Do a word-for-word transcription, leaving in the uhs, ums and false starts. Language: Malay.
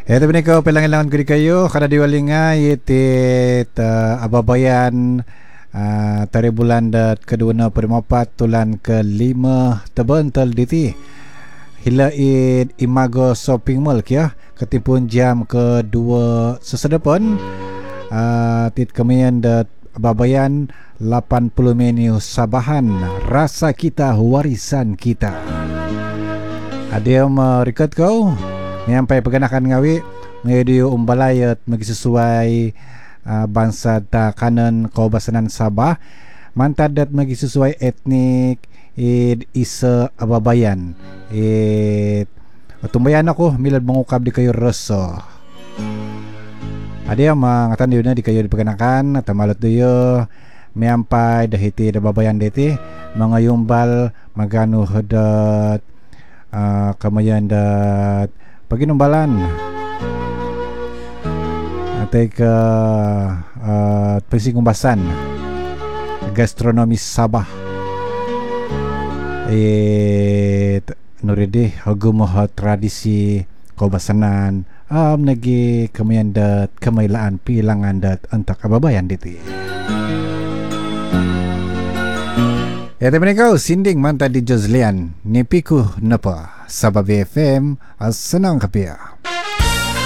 Ya tapi kau pelangan-langan kuri kayu kada diwalinga yaitu uh, ababayan uh, tari bulan dat kedua na perempat tulan ke lima tebentel diti hilaid Imago Shopping Mall kia ketipun jam kedua sesedepon uh, tit kemian dat ababayan lapan puluh menu sabahan rasa kita warisan kita. Ada yang merekat kau nyampai perganakan ngawi ngadio umbalayat magi sesuai uh, bangsa ta kanan kaubasanan Sabah mantadat magi sesuai etnik id isa ababayan id tumbayan ako milad mangukab di kayo reso. Ada yang mangatan diuna di kayo di perganakan atau malut diyo miampai dahiti da babayan deti mangayumbal maganu hadat uh, kamayan dat pagi numbalan atay ke uh, pesingkumbasan gastronomi Sabah eh nuride hagumoh tradisi kaubasanan am nagi kamayan dat kamailaan pilangan dat antak kababayan diti. Ya teman kau sinding manta di Jozlian nipiku napa Sabah B F M senang kapia.